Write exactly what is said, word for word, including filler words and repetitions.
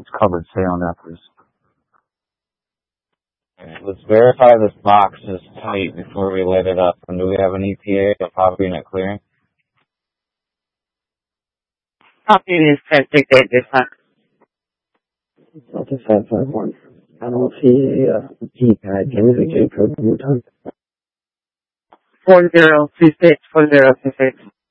It's covered. Stay on that, please. Okay, let's verify this box is tight before we light it up. And do we have an E T A, a pop unit clearing? Pop unit is ten six eight this time. Delta five five one. I don't see a uh, keypad. Give me the J code one more time. Four zero two six four zero two six.